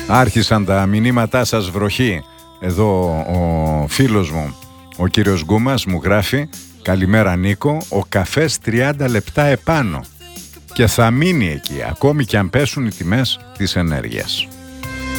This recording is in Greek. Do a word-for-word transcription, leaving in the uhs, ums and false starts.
Άρχισαν τα μηνύματά σας βροχή. Εδώ ο φίλος μου, ο κύριος Γκούμας, μου γράφει: καλημέρα Νίκο, ο καφές τριάντα λεπτά επάνω και θα μείνει εκεί ακόμη και αν πέσουν οι τιμές της ενέργειας.